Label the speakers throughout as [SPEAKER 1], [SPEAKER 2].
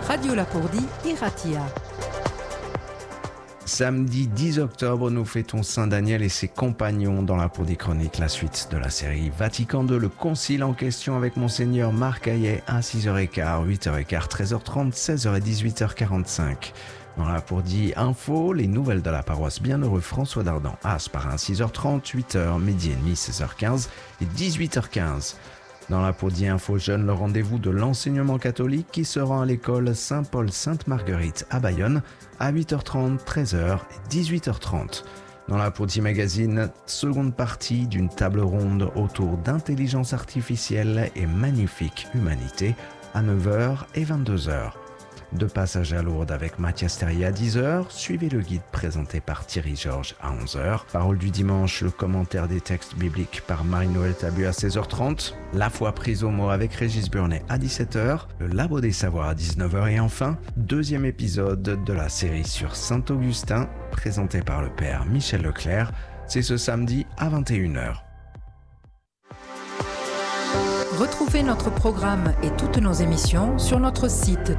[SPEAKER 1] Radio Lapourdie, Iratia.
[SPEAKER 2] Samedi 10 octobre, nous fêtons Saint Daniel et ses compagnons dans Lapourdie Chronique, la suite de la série Vatican II, le concile en question avec Monseigneur Marc Hayet à 6h15, 8h15, 13h30, 16h et 18h45. Dans Lapourdie Info, les nouvelles de la paroisse Bienheureux François d'Ardan à Asparin, 6h30, 8h, midi et demi, 16h15 et 18h15. Dans Lapourdie Info Jeune, le rendez-vous de l'enseignement catholique qui se rend à l'école Saint-Paul-Sainte-Marguerite à Bayonne à 8h30, 13h et 18h30. Dans Lapourdie Magazine, seconde partie d'une table ronde autour d'intelligence artificielle et magnifique humanité à 9h et 22h. De passage à Lourdes avec Mathias Terrier à 10h, suivez le guide présenté par Thierry Georges à 11h. Parole du dimanche, le commentaire des textes bibliques par Marie-Noël Tabu à 16h30. La foi prise au mot avec Régis Burnet à 17h. Le Labo des Savoirs à 19h. Et enfin, deuxième épisode de la série sur Saint-Augustin, présenté par le père Michel Leclerc. C'est ce samedi à 21h.
[SPEAKER 1] Retrouvez notre programme et toutes nos émissions sur notre site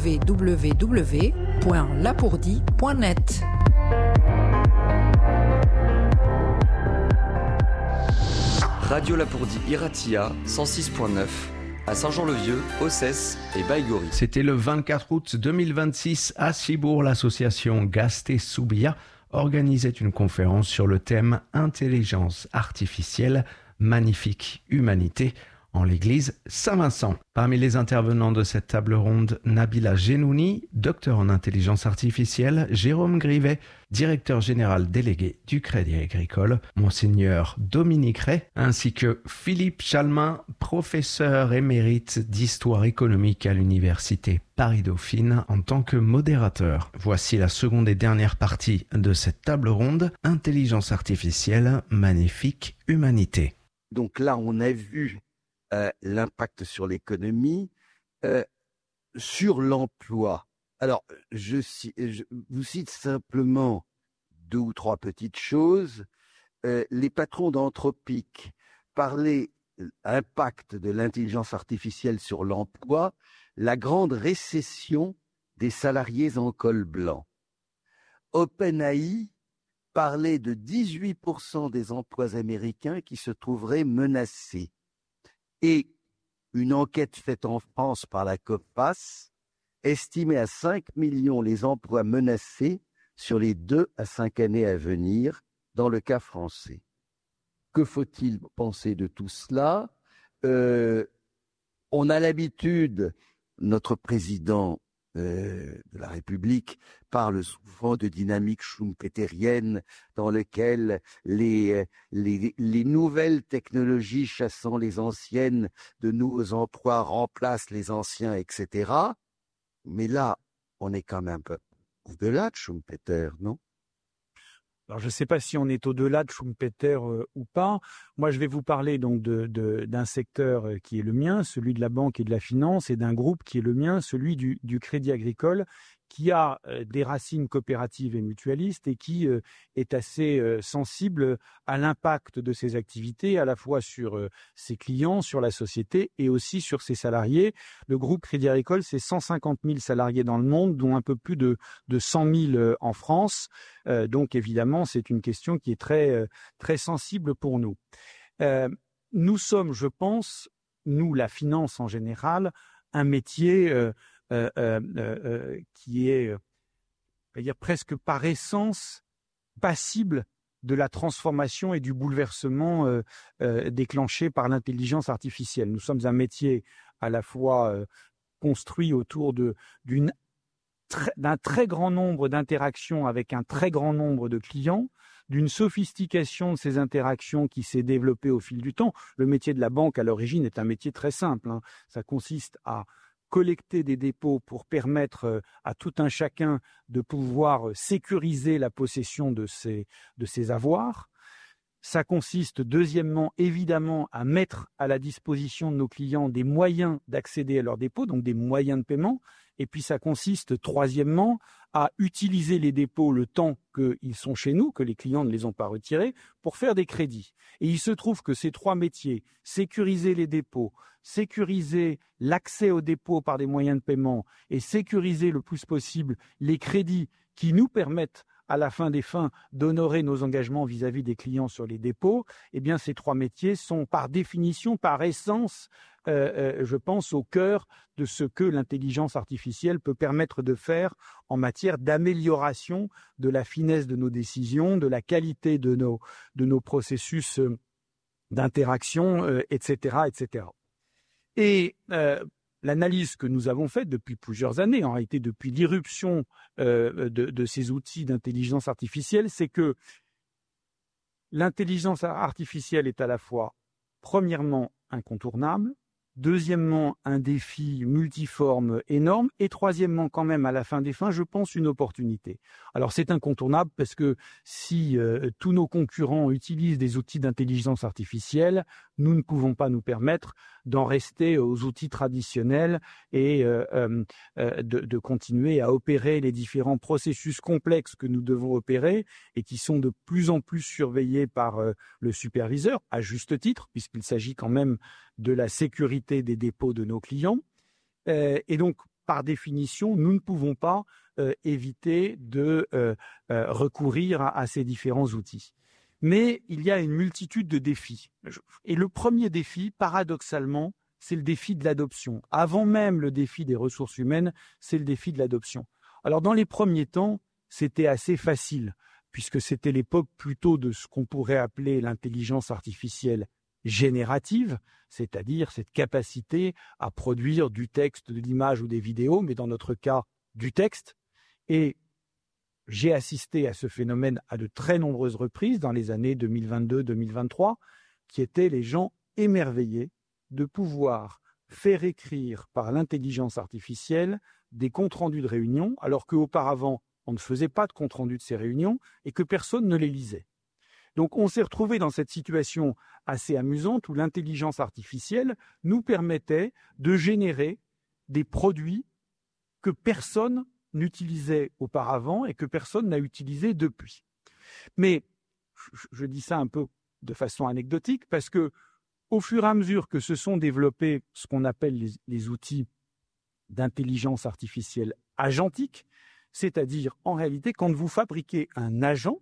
[SPEAKER 1] www.lapourdie.net.
[SPEAKER 3] Radio Lapourdie Iratia 106.9 à Saint-Jean-le-Vieux, Ossès et Baïgori.
[SPEAKER 2] C'était le 24 août 2026 à Cibourg. L'association Gasté Soubia organisait une conférence sur le thème Intelligence artificielle, magnifique humanité en l'église Saint-Vincent. Parmi les intervenants de cette table ronde, Nabila Genouni, docteur en intelligence artificielle, Jérôme Grivet, directeur général délégué du Crédit Agricole, Monseigneur Dominique Ray, ainsi que Philippe Chalmin, professeur émérite d'histoire économique à l'université Paris-Dauphine en tant que modérateur. Voici la seconde et dernière partie de cette table ronde, Intelligence artificielle, magnifique humanité.
[SPEAKER 4] Donc là, on a vu l'impact sur l'économie, sur l'emploi. Alors, je vous cite simplement 2 ou 3 petites choses. Les patrons d'Anthropic parlaient impact de l'intelligence artificielle sur l'emploi, la grande récession des salariés en col blanc. OpenAI parlait de 18% des emplois américains qui se trouveraient menacés. Et une enquête faite en France par la COPAS estimait à 5 millions les emplois menacés sur les 2 à 5 années à venir dans le cas français. Que faut-il penser de tout cela ? On a l'habitude, notre président de la République parle souvent de dynamique schumpeterienne dans lequel les nouvelles technologies chassant les anciennes, de nouveaux emplois remplacent les anciens, etc. Mais là, on est quand même un peu au-delà de Schumpeter, non ?
[SPEAKER 5] Alors, je ne sais pas si on est au-delà de Schumpeter ou pas. Moi, je vais vous parler donc d'un secteur qui est le mien, celui de la banque et de la finance, et d'un groupe qui est le mien, celui du Crédit Agricole, qui a des racines coopératives et mutualistes et qui est assez sensible à l'impact de ses activités, à la fois sur ses clients, sur la société et aussi sur ses salariés. Le groupe Crédit Agricole, c'est 150 000 salariés dans le monde, dont un peu plus de 100 000 en France. Donc évidemment, c'est une question qui est très, très sensible pour nous. Nous sommes, je pense, nous, la finance en général, un métier qui est, presque par essence, passible de la transformation et du bouleversement déclenché par l'intelligence artificielle. Nous sommes un métier à la fois construit autour d'un très grand nombre d'interactions avec un très grand nombre de clients, d'une sophistication de ces interactions qui s'est développée au fil du temps. Le métier de la banque, à l'origine, est un métier très simple. Ça consiste à collecter des dépôts pour permettre à tout un chacun de pouvoir sécuriser la possession de ses avoirs. Ça consiste, deuxièmement, évidemment, à mettre à la disposition de nos clients des moyens d'accéder à leurs dépôts, donc des moyens de paiement. Et puis, ça consiste, troisièmement, à utiliser les dépôts le temps qu'ils sont chez nous, que les clients ne les ont pas retirés, pour faire des crédits. Et il se trouve que ces trois métiers, sécuriser les dépôts, sécuriser l'accès aux dépôts par des moyens de paiement et sécuriser le plus possible les crédits qui nous permettent à la fin des fins d'honorer nos engagements vis-à-vis des clients sur les dépôts, eh bien ces trois métiers sont par définition, par essence, je pense, au cœur de ce que l'intelligence artificielle peut permettre de faire en matière d'amélioration de la finesse de nos décisions, de la qualité de nos processus d'interaction, etc., etc. Et l'analyse que nous avons faite depuis plusieurs années, en réalité depuis l'irruption de ces outils d'intelligence artificielle, c'est que l'intelligence artificielle est à la fois, premièrement, incontournable, deuxièmement, un défi multiforme énorme, et troisièmement, quand même, à la fin des fins, je pense, une opportunité. Alors, c'est incontournable parce que si tous nos concurrents utilisent des outils d'intelligence artificielle, nous ne pouvons pas nous permettre d'en rester aux outils traditionnels et de continuer à opérer les différents processus complexes que nous devons opérer et qui sont de plus en plus surveillés par le superviseur, à juste titre, puisqu'il s'agit quand même de la sécurité des dépôts de nos clients. Et donc, par définition, nous ne pouvons pas éviter de recourir à ces différents outils. Mais il y a une multitude de défis. Et le premier défi, paradoxalement, c'est le défi de l'adoption. Avant même le défi des ressources humaines, c'est le défi de l'adoption. Alors, dans les premiers temps, c'était assez facile, puisque c'était l'époque plutôt de ce qu'on pourrait appeler l'intelligence artificielle générative, c'est-à-dire cette capacité à produire du texte, de l'image ou des vidéos, mais dans notre cas, du texte. Et j'ai assisté à ce phénomène à de très nombreuses reprises dans les années 2022-2023, qui étaient les gens émerveillés de pouvoir faire écrire par l'intelligence artificielle des comptes rendus de réunions, alors qu'auparavant, on ne faisait pas de compte rendu de ces réunions et que personne ne les lisait. Donc on s'est retrouvé dans cette situation assez amusante où l'intelligence artificielle nous permettait de générer des produits que personne n'utilisait auparavant et que personne n'a utilisé depuis. Mais je dis ça un peu de façon anecdotique parce que au fur et à mesure que se sont développés ce qu'on appelle les outils d'intelligence artificielle agentique, c'est-à-dire en réalité quand vous fabriquez un agent,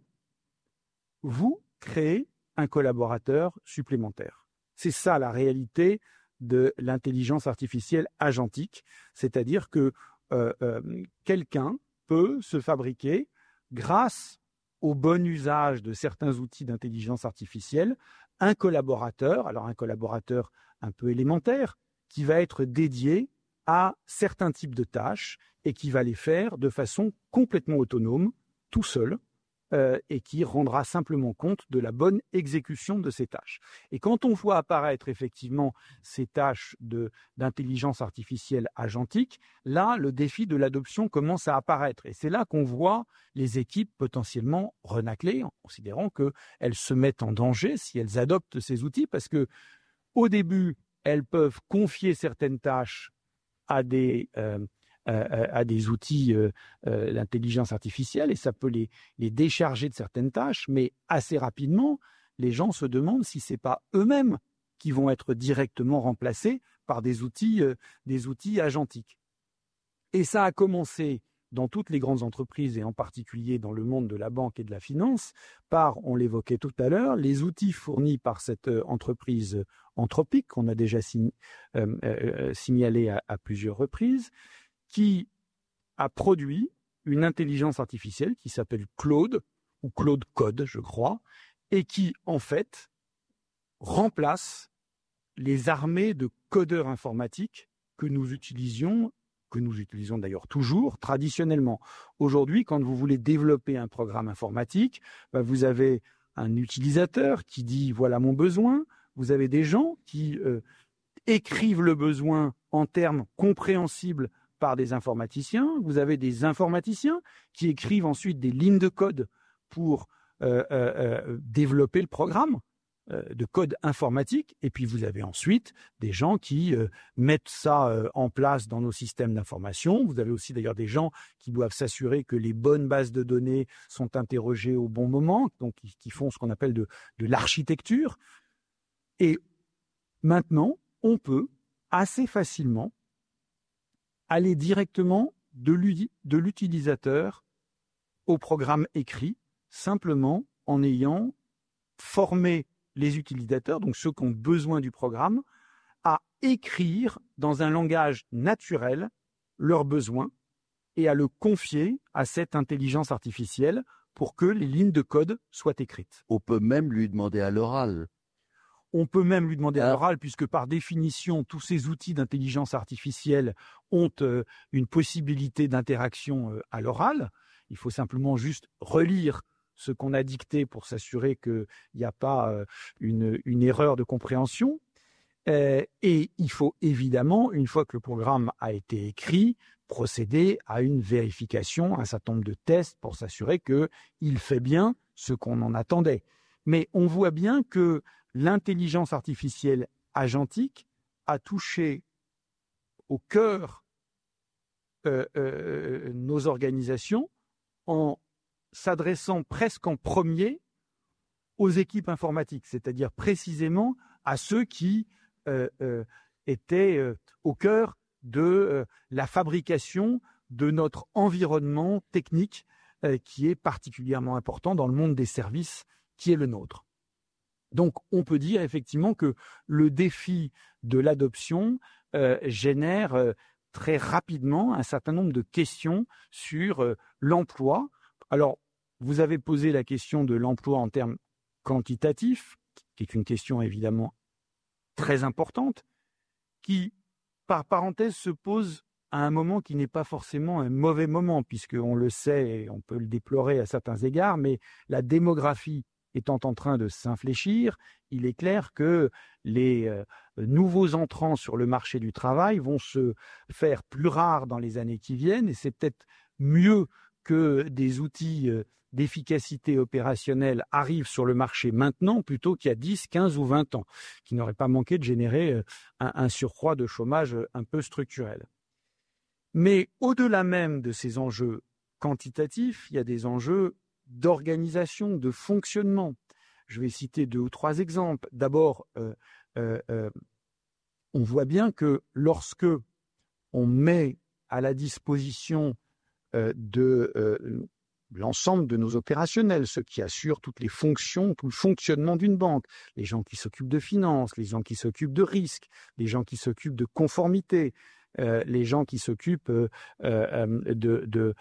[SPEAKER 5] vous créez un collaborateur supplémentaire. C'est ça la réalité de l'intelligence artificielle agentique, c'est-à-dire que quelqu'un peut se fabriquer, grâce au bon usage de certains outils d'intelligence artificielle, un collaborateur, alors un collaborateur un peu élémentaire, qui va être dédié à certains types de tâches et qui va les faire de façon complètement autonome, tout seul, et qui rendra simplement compte de la bonne exécution de ces tâches. Et quand on voit apparaître effectivement ces tâches d'intelligence artificielle agentique, là, le défi de l'adoption commence à apparaître. Et c'est là qu'on voit les équipes potentiellement renâcler, en considérant qu'elles se mettent en danger si elles adoptent ces outils, parce que au début, elles peuvent confier certaines tâches à des outils d'intelligence artificielle et ça peut les décharger de certaines tâches, mais assez rapidement, les gens se demandent si ce n'est pas eux-mêmes qui vont être directement remplacés par des outils agentiques. Et ça a commencé dans toutes les grandes entreprises et en particulier dans le monde de la banque et de la finance par, on l'évoquait tout à l'heure, les outils fournis par cette entreprise Anthropic qu'on a déjà signalé à plusieurs reprises, qui a produit une intelligence artificielle qui s'appelle Claude, ou Claude Code, je crois, et qui, en fait, remplace les armées de codeurs informatiques que nous utilisons d'ailleurs toujours, traditionnellement. Aujourd'hui, quand vous voulez développer un programme informatique, vous avez un utilisateur qui dit « voilà mon besoin », vous avez des gens qui écrivent le besoin en termes compréhensibles par des informaticiens, vous avez des informaticiens qui écrivent ensuite des lignes de code pour développer le programme de code informatique. Et puis vous avez ensuite des gens qui mettent ça en place dans nos systèmes d'information. Vous avez aussi d'ailleurs des gens qui doivent s'assurer que les bonnes bases de données sont interrogées au bon moment, donc qui font ce qu'on appelle de l'architecture. Et maintenant, on peut assez facilement aller directement de l'utilisateur au programme écrit, simplement en ayant formé les utilisateurs, donc ceux qui ont besoin du programme, à écrire dans un langage naturel leurs besoins et à le confier à cette intelligence artificielle pour que les lignes de code soient écrites.
[SPEAKER 4] On peut même lui demander à l'oral.
[SPEAKER 5] On peut même lui demander à l'oral, puisque par définition, tous ces outils d'intelligence artificielle ont une possibilité d'interaction à l'oral. Il faut simplement juste relire ce qu'on a dicté pour s'assurer qu'il n'y a pas une erreur de compréhension. Et il faut évidemment, une fois que le programme a été écrit, procéder à une vérification, un certain nombre de tests pour s'assurer qu'il fait bien ce qu'on en attendait. Mais on voit bien que l'intelligence artificielle agentique a touché au cœur nos organisations en s'adressant presque en premier aux équipes informatiques, c'est-à-dire précisément à ceux qui étaient au cœur de la fabrication de notre environnement technique qui est particulièrement important dans le monde des services qui est le nôtre. Donc, on peut dire effectivement que le défi de l'adoption génère très rapidement un certain nombre de questions sur l'emploi. Alors, vous avez posé la question de l'emploi en termes quantitatifs, qui est une question évidemment très importante, qui, par parenthèse, se pose à un moment qui n'est pas forcément un mauvais moment, puisqu'on le sait et on peut le déplorer à certains égards, mais la démographie étant en train de s'infléchir, il est clair que les nouveaux entrants sur le marché du travail vont se faire plus rares dans les années qui viennent, et c'est peut-être mieux que des outils d'efficacité opérationnelle arrivent sur le marché maintenant plutôt qu'il y a 10, 15 ou 20 ans, qui n'auraient pas manqué de générer un surcroît de chômage un peu structurel. Mais au-delà même de ces enjeux quantitatifs, il y a des enjeux d'organisation, de fonctionnement. Je vais citer 2 ou 3 exemples. D'abord, on voit bien que lorsque on met à la disposition de l'ensemble de nos opérationnels, ceux qui assurent toutes les fonctions, tout le fonctionnement d'une banque, les gens qui s'occupent de finances, les gens qui s'occupent de risques, les gens qui s'occupent de conformité, les gens qui s'occupent de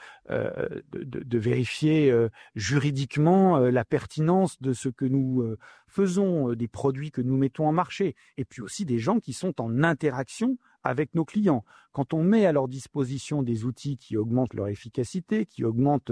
[SPEAKER 5] vérifier juridiquement la pertinence de ce que nous faisons, des produits que nous mettons en marché, et puis aussi des gens qui sont en interaction avec nos clients. Quand on met à leur disposition des outils qui augmentent leur efficacité, qui augmentent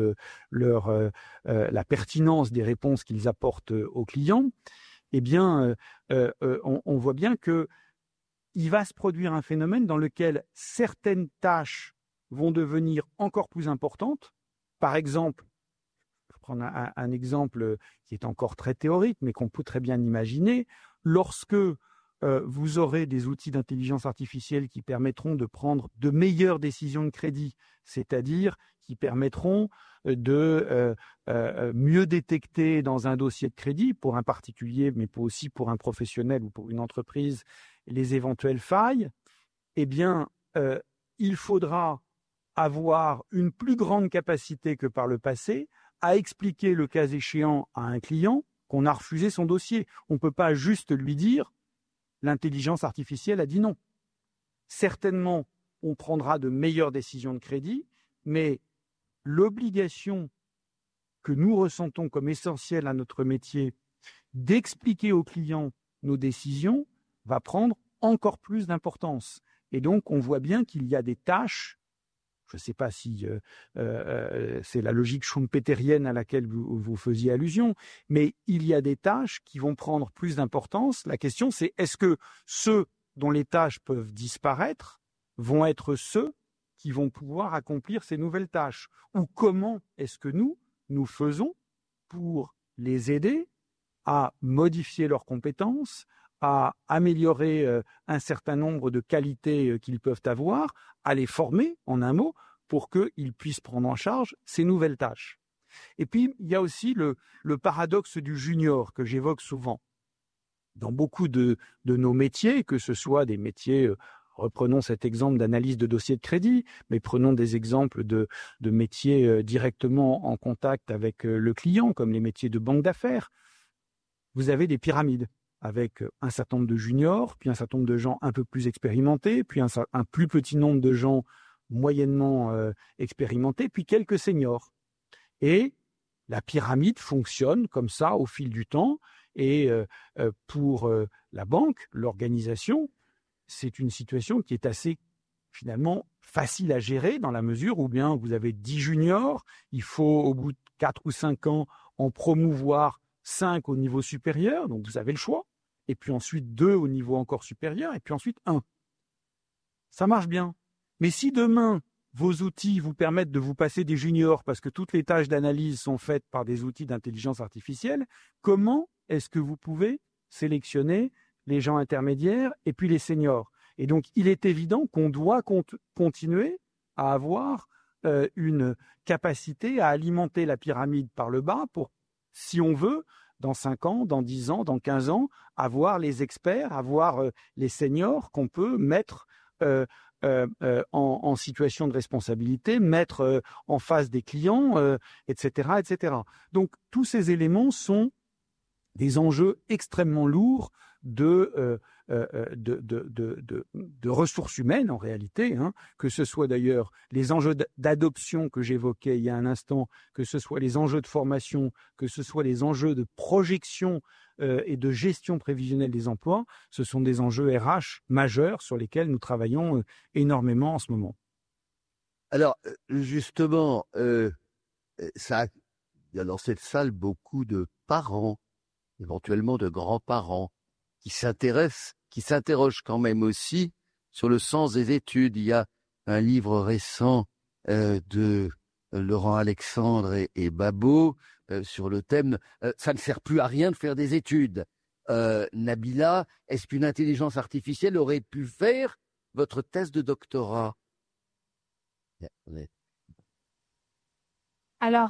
[SPEAKER 5] la pertinence des réponses qu'ils apportent aux clients, eh bien, on voit bien que il va se produire un phénomène dans lequel certaines tâches vont devenir encore plus importantes. Par exemple, je vais prendre un exemple qui est encore très théorique, mais qu'on peut très bien imaginer, lorsque vous aurez des outils d'intelligence artificielle qui permettront de prendre de meilleures décisions de crédit, c'est-à-dire qui permettront de mieux détecter dans un dossier de crédit, pour un particulier, mais aussi pour un professionnel ou pour une entreprise, les éventuelles failles, eh bien, il faudra avoir une plus grande capacité que par le passé à expliquer, le cas échéant, à un client qu'on a refusé son dossier. On ne peut pas juste lui dire « l'intelligence artificielle a dit non ». Certainement, on prendra de meilleures décisions de crédit, mais l'obligation que nous ressentons comme essentielle à notre métier d'expliquer aux clients nos décisions va prendre encore plus d'importance. Et donc, on voit bien qu'il y a des tâches, je ne sais pas si c'est la logique schumpeterienne à laquelle vous faisiez allusion, mais il y a des tâches qui vont prendre plus d'importance. La question, c'est est-ce que ceux dont les tâches peuvent disparaître vont être ceux qui vont pouvoir accomplir ces nouvelles tâches? Ou comment est-ce que nous faisons pour les aider à modifier leurs compétences, à améliorer un certain nombre de qualités qu'ils peuvent avoir, à les former, en un mot, pour qu'ils puissent prendre en charge ces nouvelles tâches. Et puis, il y a aussi le paradoxe du junior que j'évoque souvent. Dans beaucoup de nos métiers, que ce soit des métiers, reprenons cet exemple d'analyse de dossier de crédit, mais prenons des exemples de métiers directement en contact avec le client, comme les métiers de banque d'affaires, vous avez des pyramides avec un certain nombre de juniors, puis un certain nombre de gens un peu plus expérimentés, puis un plus petit nombre de gens moyennement expérimentés, puis quelques seniors. Et la pyramide fonctionne comme ça au fil du temps. Et pour la banque, l'organisation, c'est une situation qui est assez finalement facile à gérer dans la mesure où bien vous avez 10 juniors, il faut au bout de 4 ou 5 ans en promouvoir 5 au niveau supérieur, donc vous avez le choix, et puis ensuite 2 au niveau encore supérieur, et puis ensuite 1. Ça marche bien. Mais si demain, vos outils vous permettent de vous passer des juniors parce que toutes les tâches d'analyse sont faites par des outils d'intelligence artificielle, comment est-ce que vous pouvez sélectionner les gens intermédiaires et puis les seniors? Et donc, il est évident qu'on doit continuer à avoir une capacité à alimenter la pyramide par le bas pour, si on veut, dans 5 ans, dans 10 ans, dans 15 ans, avoir les experts, avoir les seniors qu'on peut mettre en situation de responsabilité, mettre en face des clients, etc., etc. Donc, tous ces éléments sont des enjeux extrêmement lourds de ressources humaines en réalité, hein, que ce soit d'ailleurs les enjeux d'adoption que j'évoquais il y a un instant, que ce soit les enjeux de formation, que ce soit les enjeux de projection et de gestion prévisionnelle des emplois, ce sont des enjeux RH majeurs sur lesquels nous travaillons énormément en ce moment.
[SPEAKER 4] Alors, justement, il y a dans cette salle beaucoup de parents, éventuellement de grands-parents, qui s'interrogent quand même aussi sur le sens des études. Il y a un livre récent de Laurent Alexandre et Babot sur le thème « Ça ne sert plus à rien de faire des études ». Nabila, est-ce qu'une intelligence artificielle aurait pu faire votre thèse de doctorat?
[SPEAKER 6] Alors,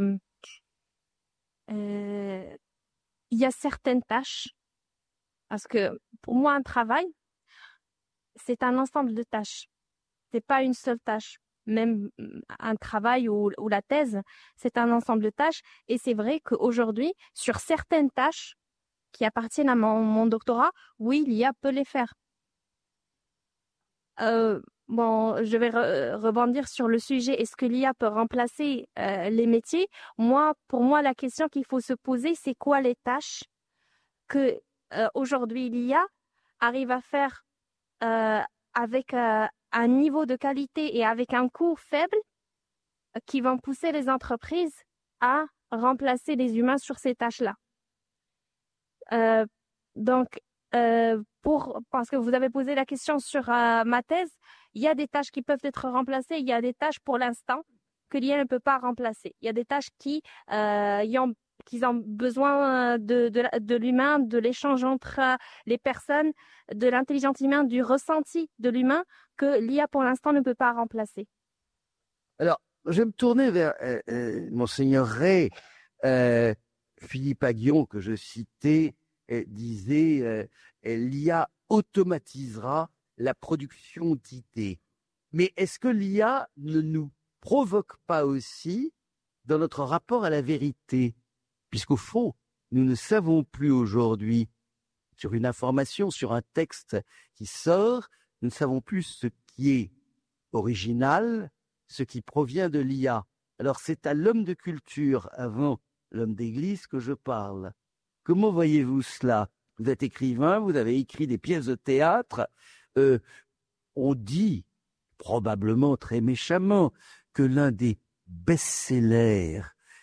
[SPEAKER 6] il y a certaines tâches, parce que pour moi, un travail, c'est un ensemble de tâches. C'est pas une seule tâche. Même un travail ou la thèse, c'est un ensemble de tâches. Et c'est vrai qu'aujourd'hui, sur certaines tâches qui appartiennent à mon doctorat, oui, l'IA peut les faire. Bon, je vais rebondir sur le sujet. Est-ce que l'IA peut remplacer les métiers? Pour moi, la question qu'il faut se poser, c'est quoi les tâches que aujourd'hui l'IA arrive à faire avec un niveau de qualité et avec un coût faible qui vont pousser les entreprises à remplacer les humains sur ces tâches-là. Parce que vous avez posé la question sur ma thèse, il y a des tâches qui peuvent être remplacées, il y a des tâches pour l'instant que l'IA ne peut pas remplacer. Il y a des tâches qui ont besoin de l'humain, de l'échange entre les personnes, de l'intelligence humaine, du ressenti de l'humain que l'IA pour l'instant ne peut pas remplacer.
[SPEAKER 4] Alors, je vais me tourner vers Monseigneur Rey. Philippe Aghion, que je citais, disait l'IA automatisera la production d'idées. Mais est-ce que l'IA ne nous provoque pas aussi dans notre rapport à la vérité? Puisqu'au fond, nous ne savons plus aujourd'hui, sur une information, sur un texte qui sort, nous ne savons plus ce qui est original, ce qui provient de l'IA. Alors c'est à l'homme de culture, avant l'homme d'église, que je parle. Comment voyez-vous cela? Vous êtes écrivain, vous avez écrit des pièces de théâtre. On dit, probablement très méchamment, que l'un des best-sellers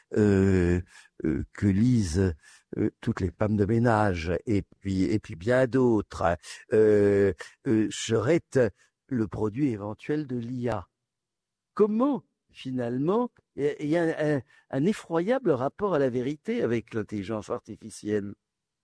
[SPEAKER 4] que lisent toutes les femmes de ménage et puis bien d'autres serait le produit éventuel de l'IA. Comment finalement, il y a un effroyable rapport à la vérité avec l'intelligence artificielle.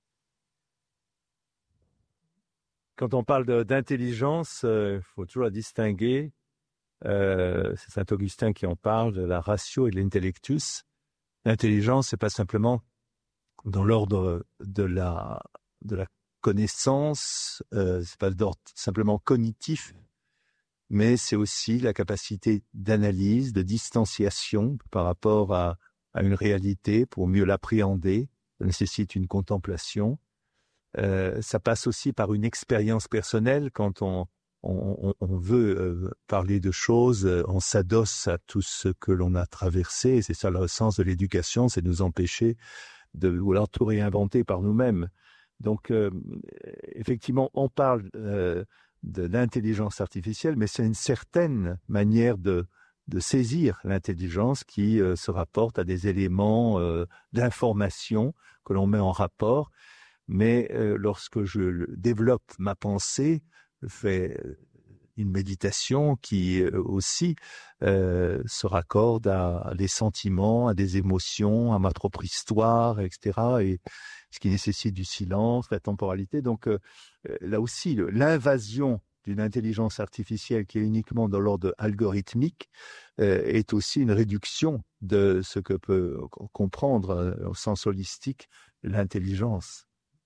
[SPEAKER 7] Quand on parle d'intelligence, il faut toujours la distinguer. C'est Saint Augustin qui en parle, de la ratio et de l'intellectus. L'intelligence, c'est pas simplement dans l'ordre de la connaissance, c'est pas d'ordre simplement cognitif, mais c'est aussi la capacité d'analyse, de distanciation par rapport à une réalité pour mieux l'appréhender. Ça nécessite une contemplation. Ça passe aussi par une expérience personnelle. Quand on veut parler de choses, on s'adosse à tout ce que l'on a traversé. Et c'est ça le sens de l'éducation, c'est de nous empêcher de vouloir tout réinventer par nous-mêmes. Donc, effectivement, on parle de l'intelligence artificielle, mais c'est une certaine manière de saisir l'intelligence qui se rapporte à des éléments d'information que l'on met en rapport. Mais lorsque je développe ma pensée, je fais une méditation qui aussi se raccorde à des sentiments, à des émotions, à ma propre histoire, etc. Et ce qui nécessite du silence, la temporalité. Donc là aussi, l'invasion d'une intelligence artificielle qui est uniquement dans l'ordre algorithmique est aussi une réduction de ce que peut comprendre au sens holistique l'intelligence.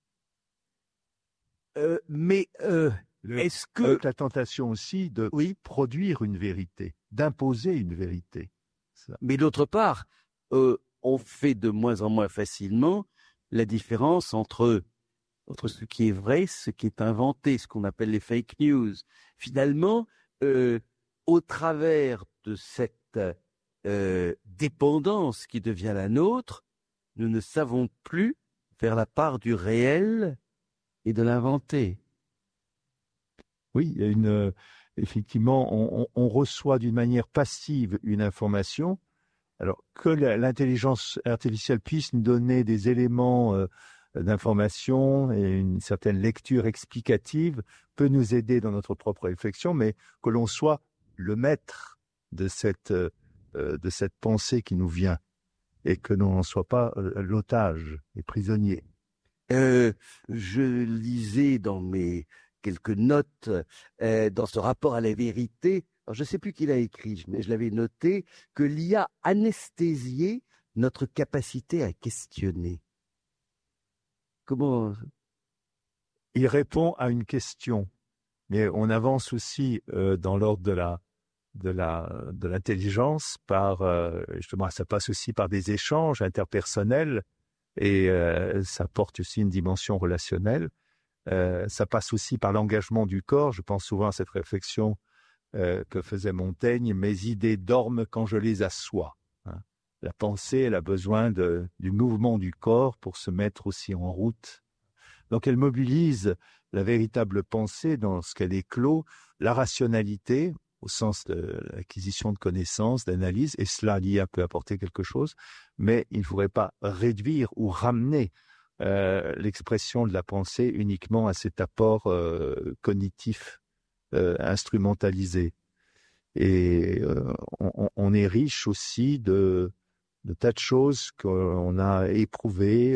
[SPEAKER 4] Est-ce que
[SPEAKER 7] la tentation aussi de produire une vérité, d'imposer une vérité. Ça.
[SPEAKER 4] Mais d'autre part, on fait de moins en moins facilement la différence entre ce qui est vrai, ce qui est inventé, ce qu'on appelle les fake news. Finalement, au travers de cette dépendance qui devient la nôtre, nous ne savons plus faire la part du réel et de l'inventé.
[SPEAKER 7] Oui, il y a effectivement, on reçoit d'une manière passive une information. Alors que l'intelligence artificielle puisse nous donner des éléments d'information et une certaine lecture explicative peut nous aider dans notre propre réflexion, mais que l'on soit le maître de cette pensée qui nous vient et que l'on n'en soit pas l'otage et prisonnier.
[SPEAKER 4] Je lisais dans mes quelques notes dans ce rapport à la vérité, alors je ne sais plus qui l'a écrit, mais je l'avais noté, que l'IA anesthésiait notre capacité à questionner. Comment?
[SPEAKER 7] Il répond à une question, mais on avance aussi dans l'ordre de l'intelligence par justement, ça passe aussi par des échanges interpersonnels et ça porte aussi une dimension relationnelle. Ça passe aussi par l'engagement du corps. Je pense souvent à cette réflexion que faisait Montaigne. Mes idées dorment quand je les assois. Hein. La pensée, elle a besoin du mouvement du corps pour se mettre aussi en route. Donc elle mobilise la véritable pensée dans ce qu'elle éclot, la rationalité au sens de l'acquisition de connaissances, d'analyse, et cela, l'IA peut apporter quelque chose, mais il ne faudrait pas réduire ou ramener l'expression de la pensée uniquement à cet apport cognitif instrumentalisé. Et on est riche aussi de tas de choses qu'on a éprouvées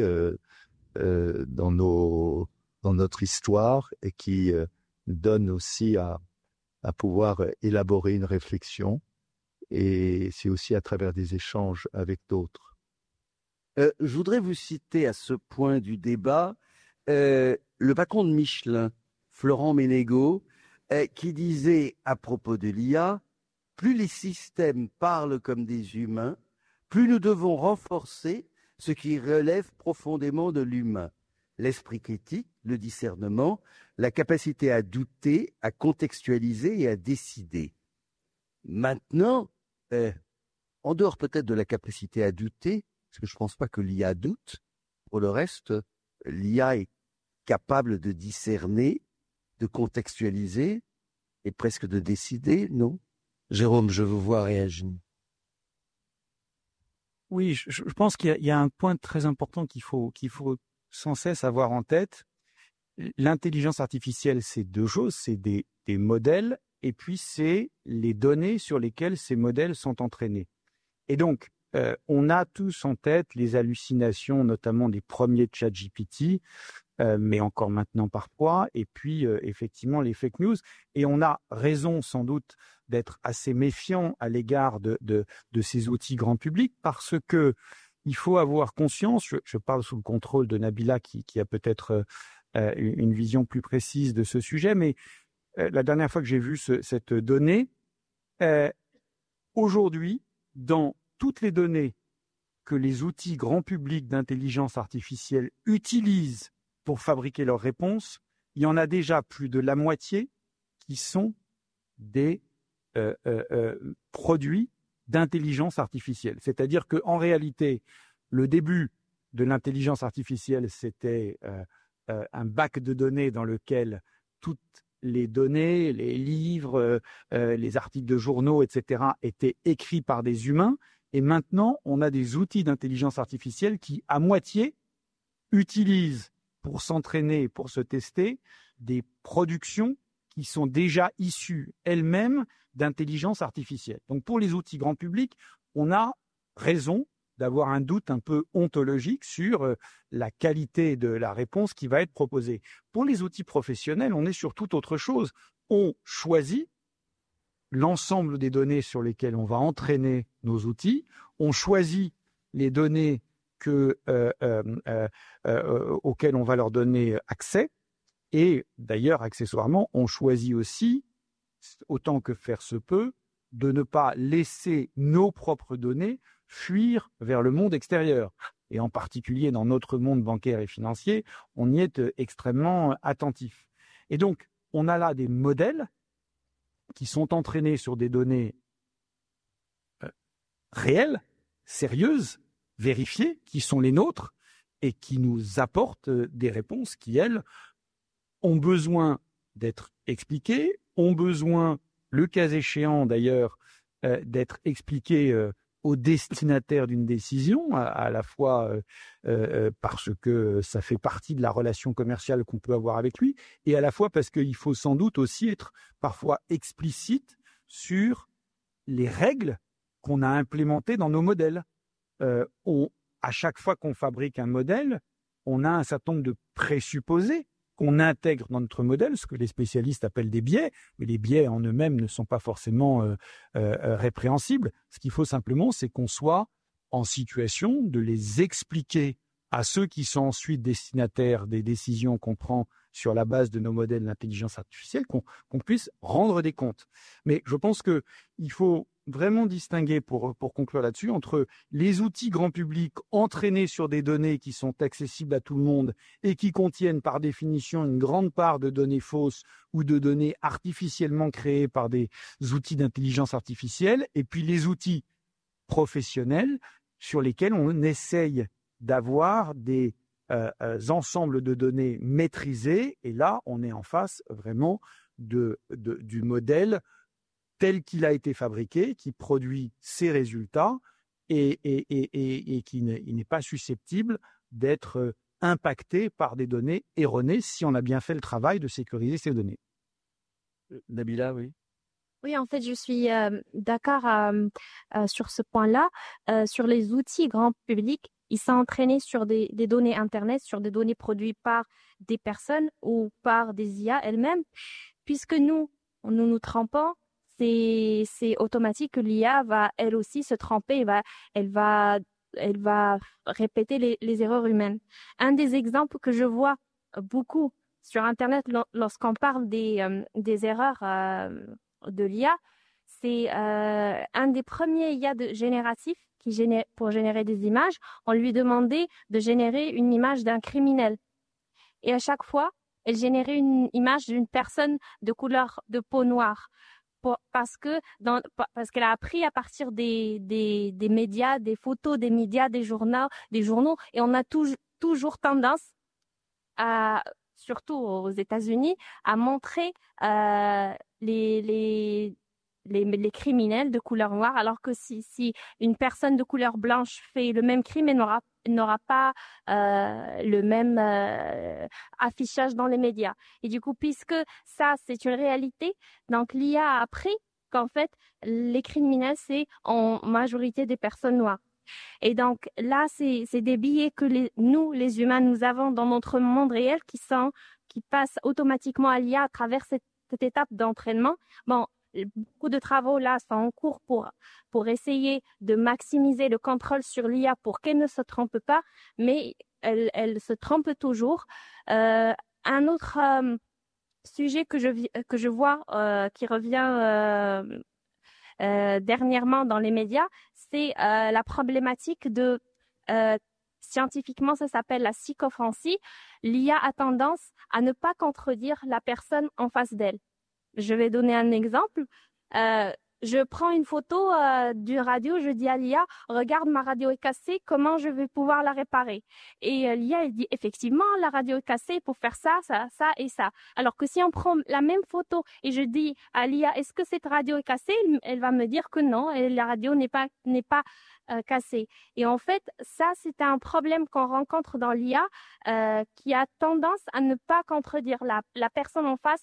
[SPEAKER 7] dans notre histoire et qui donnent aussi à pouvoir élaborer une réflexion. Et c'est aussi à travers des échanges avec d'autres.
[SPEAKER 4] Je voudrais vous citer à ce point du débat le patron de Michelin, Florent Ménégo, qui disait à propos de l'IA, plus les systèmes parlent comme des humains, plus nous devons renforcer ce qui relève profondément de l'humain, l'esprit critique, le discernement, la capacité à douter, à contextualiser et à décider. Maintenant, en dehors peut-être de la capacité à douter, parce que je ne pense pas que l'IA doute. Pour le reste, l'IA est capable de discerner, de contextualiser et presque de décider, non? Jérôme, je vous vois réagir.
[SPEAKER 5] Oui, je pense qu'il y a un point très important qu'il faut sans cesse avoir en tête. L'intelligence artificielle, c'est deux choses, c'est des modèles et puis c'est les données sur lesquelles ces modèles sont entraînés. Et donc, on a tous en tête les hallucinations, notamment des premiers ChatGPT, mais encore maintenant parfois, et puis effectivement les fake news. Et on a raison sans doute d'être assez méfiant à l'égard de ces outils grand public, parce que il faut avoir conscience, je parle sous le contrôle de Nabila qui a peut-être une vision plus précise de ce sujet, mais la dernière fois que j'ai vu cette donnée, aujourd'hui, dans toutes les données que les outils grand public d'intelligence artificielle utilisent pour fabriquer leurs réponses, il y en a déjà plus de la moitié qui sont des produits d'intelligence artificielle. C'est-à-dire qu'en réalité, le début de l'intelligence artificielle, c'était un bac de données dans lequel toutes les données, les livres, les articles de journaux, etc., étaient écrits par des humains. Et maintenant, on a des outils d'intelligence artificielle qui, à moitié, utilisent pour s'entraîner, pour se tester, des productions qui sont déjà issues elles-mêmes d'intelligence artificielle. Donc pour les outils grand public, on a raison d'avoir un doute un peu ontologique sur la qualité de la réponse qui va être proposée. Pour les outils professionnels, on est sur toute autre chose. On choisit l'ensemble des données sur lesquelles on va entraîner nos outils, on choisit les données auxquelles on va leur donner accès, et d'ailleurs, accessoirement, on choisit aussi, autant que faire se peut, de ne pas laisser nos propres données fuir vers le monde extérieur. Et en particulier dans notre monde bancaire et financier, on y est extrêmement attentif. Et donc, on a là des modèles qui sont entraînés sur des données réelles, sérieuses, vérifiées, qui sont les nôtres, et qui nous apportent des réponses qui, elles, ont besoin d'être expliquées, ont besoin, le cas échéant d'ailleurs, d'être expliquées au destinataire d'une décision, à la fois parce que ça fait partie de la relation commerciale qu'on peut avoir avec lui, et à la fois parce qu'il faut sans doute aussi être parfois explicite sur les règles qu'on a implémentées dans nos modèles. À chaque fois qu'on fabrique un modèle, on a un certain nombre de présupposés qu'on intègre dans notre modèle, ce que les spécialistes appellent des biais, mais les biais en eux-mêmes ne sont pas forcément répréhensibles. Ce qu'il faut simplement, c'est qu'on soit en situation de les expliquer à ceux qui sont ensuite destinataires des décisions qu'on prend sur la base de nos modèles d'intelligence artificielle, qu'on puisse rendre des comptes. Mais je pense qu'il faut vraiment distinguer, pour conclure là-dessus, entre les outils grand public entraînés sur des données qui sont accessibles à tout le monde et qui contiennent par définition une grande part de données fausses ou de données artificiellement créées par des outils d'intelligence artificielle, et puis les outils professionnels sur lesquels on essaye d'avoir des ensembles de données maîtrisés, et là on est en face vraiment du modèle tel qu'il a été fabriqué, qui produit ses résultats et qui n'est pas susceptible d'être impacté par des données erronées si on a bien fait le travail de sécuriser ces données.
[SPEAKER 3] Nabila, oui.
[SPEAKER 6] Oui, en fait, je suis d'accord sur ce point-là. Sur les outils grand public, ils sont entraînés sur des données Internet, sur des données produites par des personnes ou par des IA elles-mêmes. Puisque nous nous trompons, c'est automatique que l'IA va elle aussi se tromper, elle va répéter les erreurs humaines. Un des exemples que je vois beaucoup sur Internet lorsqu'on parle des erreurs de l'IA, c'est un des premiers IA génératifs pour générer des images. On lui demandait de générer une image d'un criminel. Et à chaque fois, elle générait une image d'une personne de couleur de peau noire. Parce qu'elle a appris à partir des médias, des photos des médias, des journaux, et on a toujours tendance surtout aux États-Unis, à montrer les les criminels de couleur noire, alors que si une personne de couleur blanche fait le même crime, elle n'aura pas le même affichage dans les médias. Et du coup, puisque ça, c'est une réalité, donc l'IA a appris qu'en fait, les criminels, c'est en majorité des personnes noires. Et donc là, c'est des biais que nous, les humains, nous avons dans notre monde réel qui passent automatiquement à l'IA à travers cette étape d'entraînement. Bon, beaucoup de travaux là sont en cours pour essayer de maximiser le contrôle sur l'IA pour qu'elle ne se trompe pas, mais elle se trompe toujours. Un autre sujet que je vois qui revient dernièrement dans les médias, c'est la problématique de scientifiquement, ça s'appelle la psychophancie. L'IA a tendance à ne pas contredire la personne en face d'elle. Je vais donner un exemple. Je prends une photo du radio, je dis à l'IA, regarde, ma radio est cassée, comment je vais pouvoir la réparer? Et l'IA, elle dit, effectivement, la radio est cassée, pour faire ça, ça, ça et ça. Alors que si on prend la même photo et je dis à l'IA, est-ce que cette radio est cassée? Elle va me dire que non, et la radio n'est pas cassée. Et en fait, ça, c'est un problème qu'on rencontre dans l'IA qui a tendance à ne pas contredire la personne en face,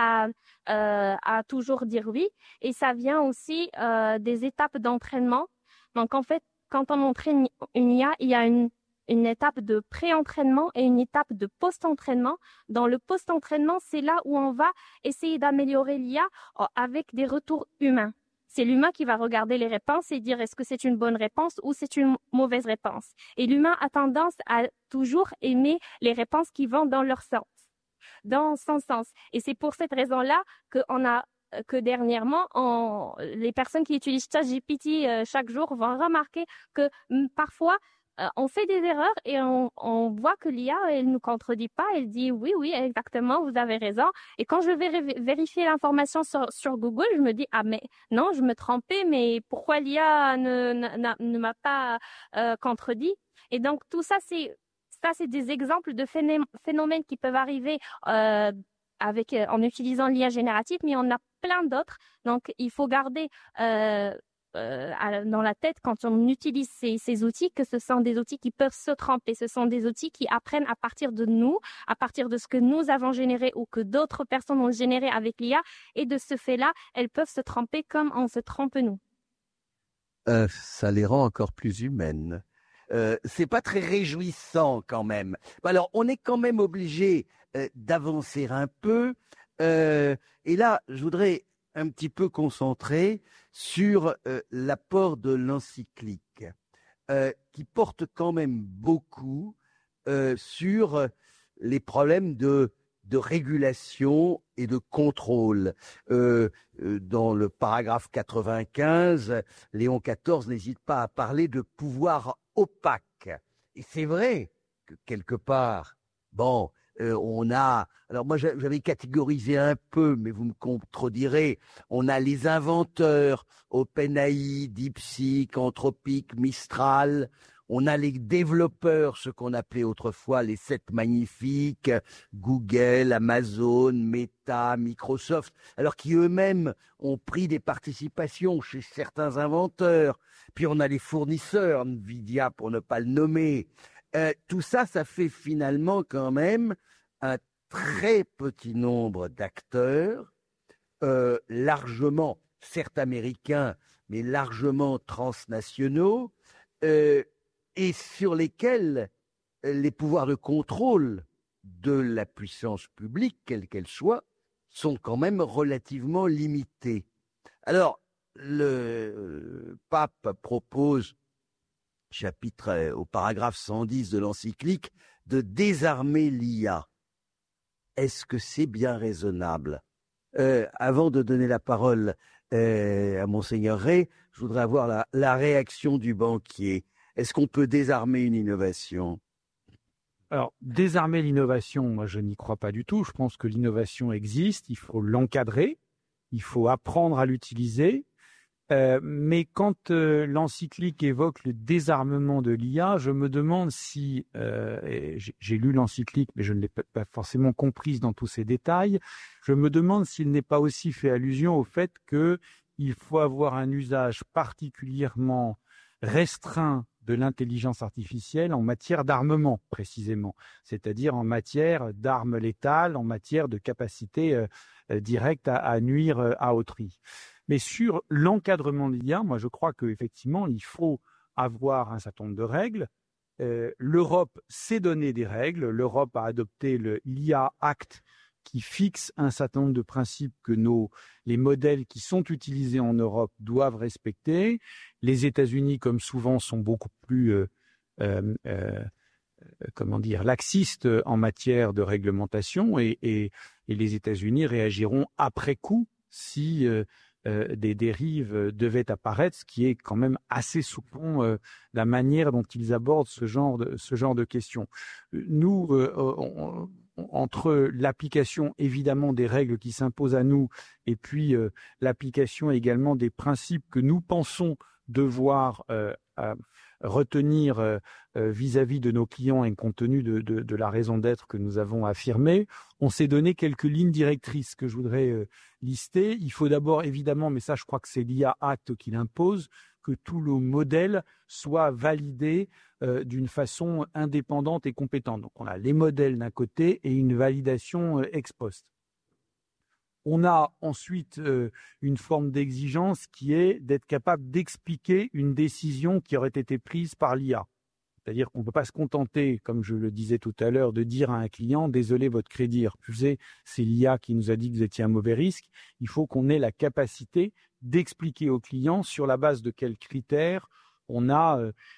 [SPEAKER 6] à toujours dire oui. Et ça vient aussi des étapes d'entraînement. Donc, en fait, quand on entraîne une IA, il y a une étape de pré-entraînement et une étape de post-entraînement. Dans le post-entraînement, c'est là où on va essayer d'améliorer l'IA avec des retours humains. C'est l'humain qui va regarder les réponses et dire est-ce que c'est une bonne réponse ou c'est une mauvaise réponse. Et l'humain a tendance à toujours aimer les réponses qui vont dans leur sens, dans son sens. Et c'est pour cette raison-là que dernièrement, les personnes qui utilisent ChatGPT chaque jour vont remarquer que parfois, on fait des erreurs et on voit que l'IA, elle nous contredit pas, elle dit oui, exactement, vous avez raison. Et quand je vais vérifier l'information sur Google, je me dis mais non, je me trompais, mais pourquoi l'IA ne m'a pas contredit? Et donc tout ça, c'est des exemples de phénomènes qui peuvent arriver en utilisant l'IA générative, mais on a plein d'autres. Donc il faut garder dans la tête quand on utilise ces outils, que ce sont des outils qui peuvent se tromper. Ce sont des outils qui apprennent à partir de nous, à partir de ce que nous avons généré ou que d'autres personnes ont généré avec l'IA. Et de ce fait-là, elles peuvent se tromper comme on se trompe nous.
[SPEAKER 4] Ça les rend encore plus humaines. C'est pas très réjouissant quand même. Alors, on est quand même obligé d'avancer un peu. Et là, je voudrais un petit peu concentré sur l'apport de l'encyclique, qui porte quand même beaucoup sur les problèmes de régulation et de contrôle. Dans le paragraphe 95, Léon XIV n'hésite pas à parler de pouvoir opaque. Et c'est vrai que quelque part, on a, alors moi j'avais catégorisé un peu, mais vous me contredirez, on a les inventeurs, OpenAI, DeepSeek, Anthropic, Mistral, on a les développeurs, ce qu'on appelait autrefois les 7 magnifiques, Google, Amazon, Meta, Microsoft, alors qui eux-mêmes ont pris des participations chez certains inventeurs, puis on a les fournisseurs, Nvidia pour ne pas le nommer. Tout ça, ça fait finalement quand même un très petit nombre d'acteurs, largement, certes américains, mais largement transnationaux, et sur lesquels les pouvoirs de contrôle de la puissance publique, quelle qu'elle soit, sont quand même relativement limités. Alors, le pape propose, chapitre au paragraphe 110 de l'encyclique, de désarmer l'IA. Est-ce que c'est bien raisonnable? Avant de donner la parole à Monseigneur Ray, je voudrais avoir la réaction du banquier. Est-ce qu'on peut désarmer une innovation?
[SPEAKER 5] Alors, désarmer l'innovation, moi je n'y crois pas du tout. Je pense que l'innovation existe, il faut l'encadrer, il faut apprendre à l'utiliser. Mais quand l'encyclique évoque le désarmement de l'IA, je me demande si, j'ai lu l'encyclique, mais je ne l'ai pas forcément comprise dans tous ses détails, je me demande s'il n'est pas aussi fait allusion au fait qu'il il faut avoir un usage particulièrement restreint de l'intelligence artificielle en matière d'armement, précisément, c'est-à-dire en matière d'armes létales, en matière de capacité directe à nuire à autrui. Mais sur l'encadrement de l'IA, moi je crois qu'effectivement, il faut avoir un certain nombre de règles. L'Europe s'est donné des règles. L'Europe a adopté l'IA Act qui fixe un certain nombre de principes que les modèles qui sont utilisés en Europe doivent respecter. Les États-Unis, comme souvent, sont beaucoup plus laxistes en matière de réglementation et les États-Unis réagiront après coup si des dérives devaient apparaître, ce qui est quand même assez soupçon la manière dont ils abordent ce genre de questions. Nous, entre l'application évidemment des règles qui s'imposent à nous et puis l'application également des principes que nous pensons devoir retenir vis-à-vis de nos clients et compte tenu de la raison d'être que nous avons affirmée, on s'est donné quelques lignes directrices que je voudrais lister. Il faut d'abord évidemment, mais ça je crois que c'est l'IA Act qui l'impose, que tout le modèle soit validé d'une façon indépendante et compétente. Donc on a les modèles d'un côté et une validation ex post. On a ensuite une forme d'exigence qui est d'être capable d'expliquer une décision qui aurait été prise par l'IA. C'est-à-dire qu'on ne peut pas se contenter, comme je le disais tout à l'heure, de dire à un client « Désolé, votre crédit est refusé, c'est l'IA qui nous a dit que vous étiez un mauvais risque ». Il faut qu'on ait la capacité d'expliquer au client sur la base de quels critères on a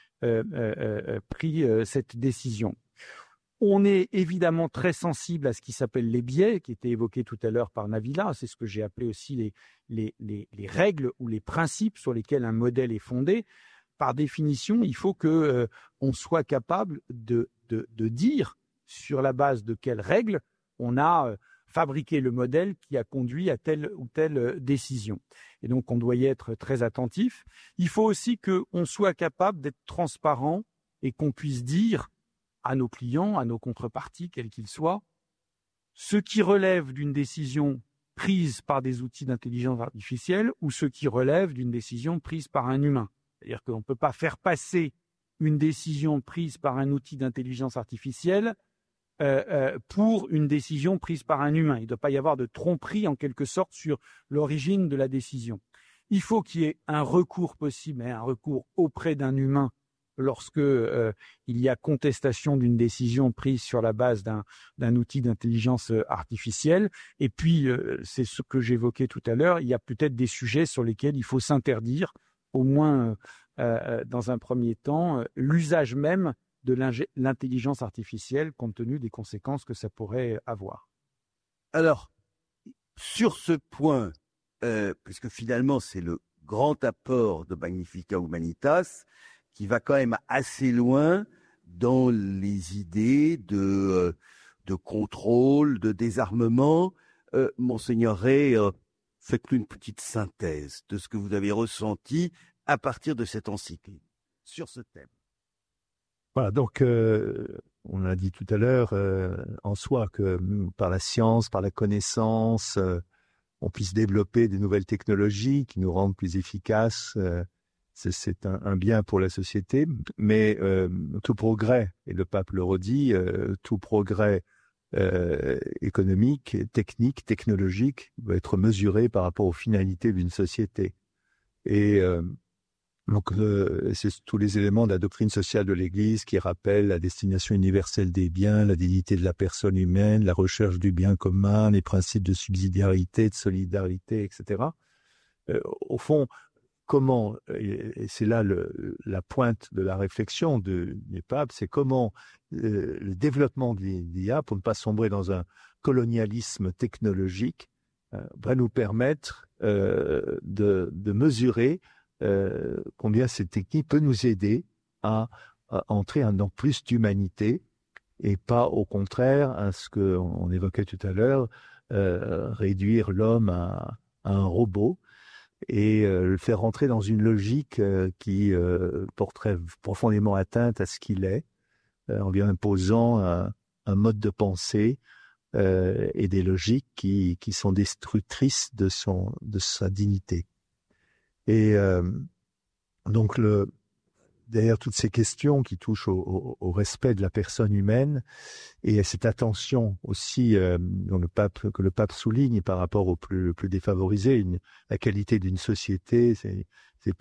[SPEAKER 5] pris cette décision. On est évidemment très sensible à ce qui s'appelle les biais, qui était évoqué tout à l'heure par Nabila. C'est ce que j'ai appelé aussi les règles ou les principes sur lesquels un modèle est fondé. Par définition, il faut qu'on soit capable de dire sur la base de quelles règles on a fabriqué le modèle qui a conduit à telle ou telle décision. Et donc, on doit y être très attentif. Il faut aussi qu'on soit capable d'être transparent et qu'on puisse dire à nos clients, à nos contreparties, quels qu'ils soient, ce qui relève d'une décision prise par des outils d'intelligence artificielle ou ce qui relève d'une décision prise par un humain. C'est-à-dire qu'on ne peut pas faire passer une décision prise par un outil d'intelligence artificielle pour une décision prise par un humain. Il ne doit pas y avoir de tromperie en quelque sorte sur l'origine de la décision. Il faut qu'il y ait un recours possible, un recours auprès d'un humain lorsque il y a contestation d'une décision prise sur la base d'un outil d'intelligence artificielle. Et puis, c'est ce que j'évoquais tout à l'heure, il y a peut-être des sujets sur lesquels il faut s'interdire, au moins dans un premier temps, l'usage même de l'intelligence artificielle compte tenu des conséquences que ça pourrait avoir.
[SPEAKER 4] Alors, sur ce point, puisque finalement c'est le grand apport de Magnifica Humanitas, qui va quand même assez loin dans les idées de contrôle, de désarmement. Monseigneur Ray, faites-nous une petite synthèse de ce que vous avez ressenti à partir de cette encyclique sur ce thème.
[SPEAKER 7] Voilà, donc on a dit tout à l'heure en soi que par la science, par la connaissance, on puisse développer des nouvelles technologies qui nous rendent plus efficaces. C'est un bien pour la société, mais tout progrès, et le pape le redit, tout progrès économique, technique, technologique doit être mesuré par rapport aux finalités d'une société. Et donc, c'est tous les éléments de la doctrine sociale de l'Église qui rappellent la destination universelle des biens, la dignité de la personne humaine, la recherche du bien commun, les principes de subsidiarité, de solidarité, etc. Au fond, comment, et c'est là la pointe de la réflexion du pape, c'est comment le développement de l'IA, pour ne pas sombrer dans un colonialisme technologique, va nous permettre de mesurer combien cette technique peut nous aider à entrer dans plus d'humanité et pas au contraire à ce qu'on évoquait tout à l'heure, réduire l'homme à un robot et le faire rentrer dans une logique qui porterait profondément atteinte à ce qu'il est, en lui imposant un mode de pensée et des logiques qui sont destructrices de sa dignité. Et donc, derrière toutes ces questions qui touchent au respect de la personne humaine et à cette attention aussi que le pape souligne par rapport aux plus défavorisés, la qualité d'une société, c'est